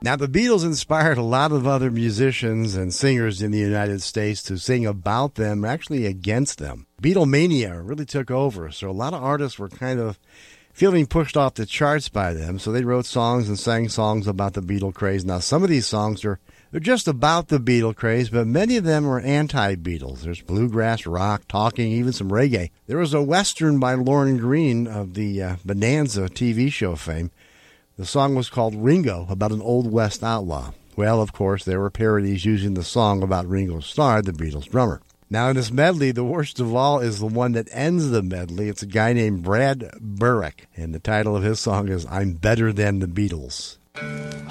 Now, the Beatles inspired a lot of other musicians and singers in the United States to sing about them, actually against them. Beatlemania really took over, so a lot of artists were kind of feeling pushed off the charts by them, so they wrote songs and sang songs about the Beatle craze. Now, some of these songs they're just about the Beatle craze, but many of them are anti-Beatles. There's bluegrass, rock, talking, even some reggae. There was a Western by Lorne Greene of the Bonanza TV show fame. The song was called Ringo, about an Old West outlaw. Well, of course, there were parodies using the song about Ringo Starr, the Beatles drummer. Now, in this medley, the worst of all is the one that ends the medley. It's a guy named Brad Burrick, and the title of his song is I'm Better Than the Beatles.